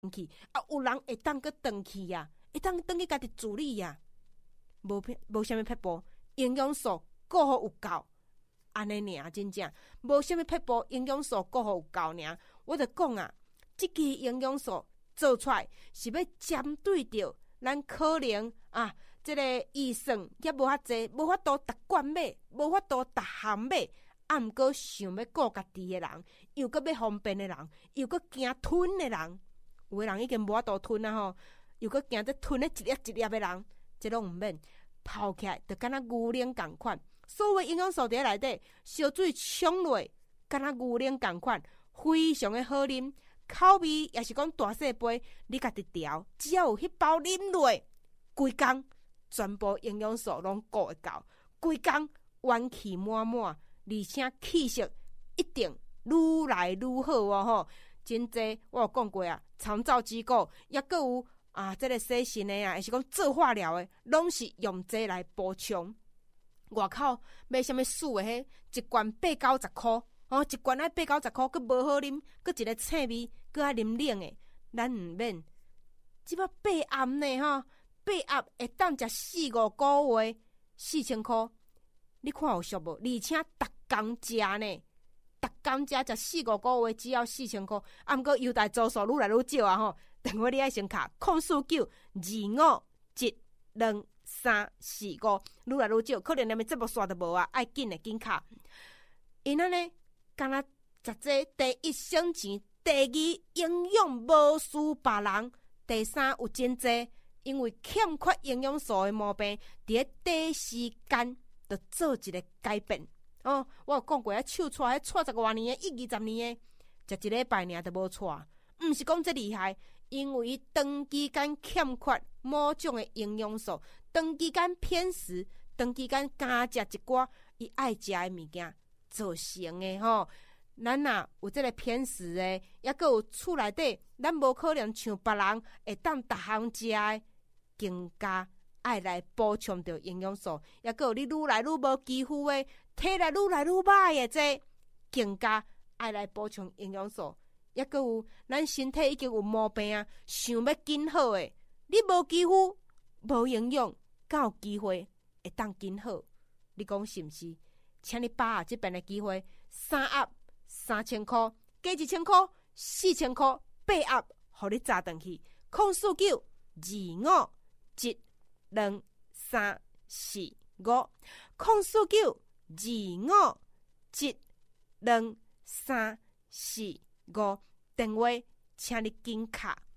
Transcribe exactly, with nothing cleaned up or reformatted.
去啊，有人会当去转去呀，会当转去家己处理呀，无无啥物撇步，营养素顾好有够，安尼尔真正无啥物撇步，营养素顾好有够尔。我著讲啊，即支营养素做出来是要针对着咱可能啊，即、这个预算也无遐济，无法度逐罐买，无法度逐项买。啊，毋过想要顾家己的人，又搁要方便的人，又搁惊吞的人，有的人已经无法度吞啊吼，又搁惊在吞的一粒一粒的人，这拢毋免泡起来，就敢若牛奶共款，所有营养素伫内底，烧水冲落，敢若牛奶共款，非常的好啉，口味也是讲大细杯，你家己调，只要有迄包啉落，规工全部营养素拢顾会到，规工元气满满。而且气色一定愈来愈好哦吼！真济我有讲过啊，长照机构也阁有啊，这个洗肾的啊，还是讲做化疗的，拢是用这来补充。外口买什么素的迄一罐八九十箍哦，一罐爱八九十箍，阁无好啉，阁一个青味，阁爱啉冷的，咱毋免。即摆八暗呢吼，八暗会当食四五个月，四千箍。你看有俗无？而且逐工食呢，逐工食食四五个月，只要四千箍。啊，毋过优待组数愈来愈少啊吼！等我你爱先卡空四九二五一两三四五，愈来愈少，可能连么节目刷都无啊！爱紧的紧卡。因安尼，敢若食这第一省钱，第二营养无输别人，第三有真济，因为欠缺营养素的毛病，伫咧第一时间。就做一个改变哦！我有讲过，啊，手带迄带十外年的，一二十年的，食一礼拜尔都无带，毋是讲这厉害，因为伊长期间欠缺某种的营养素，长期间偏食，长期间加食一寡伊爱食的物件造成的吼。咱若有这个偏食的，也阁有厝内底，咱无可能像别人会当逐项食的，更加。爱来补充着营养素，也阁有你愈来愈无肌肤的，体力愈来愈歹的，这更加爱来补充营养素，也阁有咱身体已经有毛病啊，想要紧好的，你无肌肤、无营养，敢有机会会当紧好？你讲是毋是？请你把握这边的机会，三盒三千箍，加一千箍，四千箍，八盒，互你砸转去，空四九二五一。两三四五，空四九二五一两三四五，电话请你紧卡。